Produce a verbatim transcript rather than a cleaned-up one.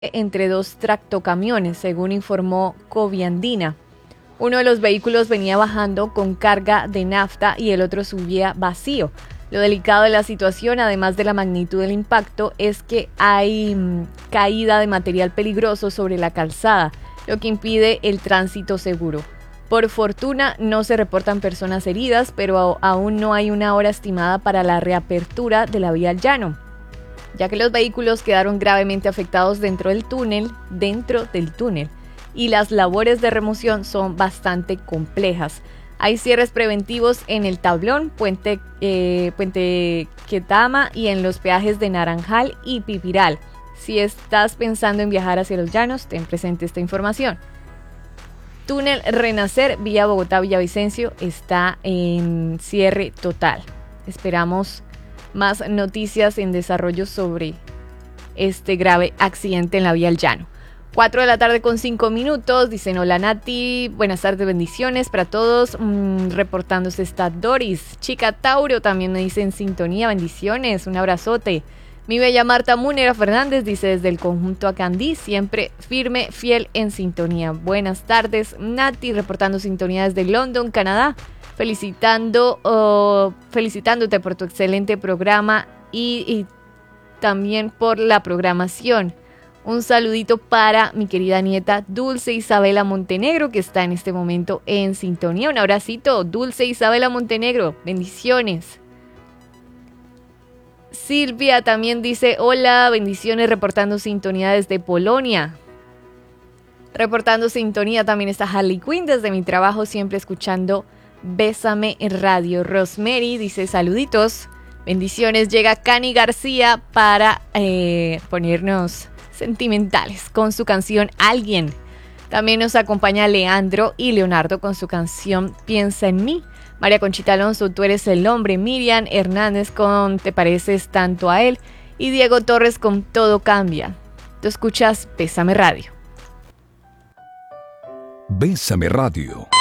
entre dos tractocamiones, según informó Coviandina. Uno de los vehículos venía bajando con carga de nafta y el otro subía vacío. Lo delicado de la situación, además de la magnitud del impacto, es que hay mmm, caída de material peligroso sobre la calzada, lo que impide el tránsito seguro. Por fortuna no se reportan personas heridas, pero aún no hay una hora estimada para la reapertura de la vía al llano, ya que los vehículos quedaron gravemente afectados dentro del túnel, dentro del túnel, y las labores de remoción son bastante complejas. Hay cierres preventivos en el Tablón, Puente, eh, Puente Quetama y en los peajes de Naranjal y Pipiral. Si estás pensando en viajar hacia los llanos, ten presente esta información. Túnel Renacer, vía Bogotá-Villavicencio, está en cierre total. Esperamos más noticias en desarrollo sobre este grave accidente en la vía al llano. cuatro de la tarde con cinco minutos, dicen hola Nati, buenas tardes, bendiciones para todos, mm, reportándose está Doris, Chica Tauro también me dice en sintonía, bendiciones, un abrazote. Mi bella Marta Múnera Fernández dice desde el conjunto Acandí, siempre firme, fiel en sintonía. Buenas tardes Nati, reportando sintonía desde London, Canadá, felicitando, oh, felicitándote por tu excelente programa y, y también por la programación. Un saludito para mi querida nieta Dulce Isabela Montenegro, que está en este momento en sintonía. Un abracito, Dulce Isabela Montenegro. Bendiciones. Silvia también dice, hola, bendiciones, reportando sintonía desde Polonia. Reportando sintonía también está Harley Quinn desde mi trabajo, siempre escuchando Bésame en Radio. Rosemary dice, saluditos, bendiciones. Llega Cani García para eh, ponernos sentimentales con su canción Alguien. También nos acompaña Leandro y Leonardo con su canción Piensa en mí. María Conchita Alonso, Tú eres el hombre. Miriam Hernández con Te pareces tanto a él. Y Diego Torres con Todo cambia. Tú escuchas Bésame Radio. Bésame Radio.